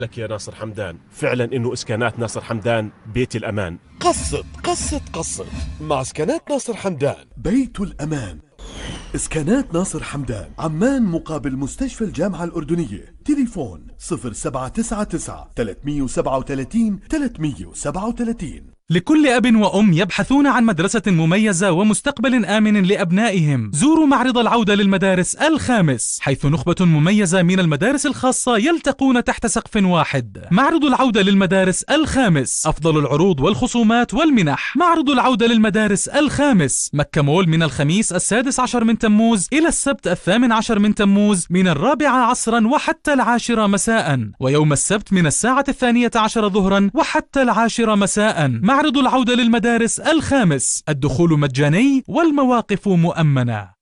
لك يا ناصر حمدان، فعلا إنه إسكانات ناصر حمدان بيت الأمان. قصد مع إسكانات ناصر حمدان. بيت الأمان. إسكانات ناصر حمدان، عمان مقابل مستشفى الجامعة الأردنية. تليفون 0799 337 337. لكل أب وأم يبحثون عن مدرسة مميزة ومستقبل آمن لأبنائهم، زوروا معرض العودة للمدارس الخامس، حيث نخبة مميزة من المدارس الخاصة يلتقون تحت سقف واحد. معرض العودة للمدارس الخامس، أفضل العروض والخصومات والمنح. معرض العودة للمدارس الخامس، مكة مول، من الخميس 16 من تموز إلى السبت 18 من تموز من 4 عصرا وحتى 10 مساء، ويوم السبت من 12 ظهرا وحتى 10 مساء. معرض العودة للمدارس الخامس، الدخول مجاني والمواقف مؤمنة.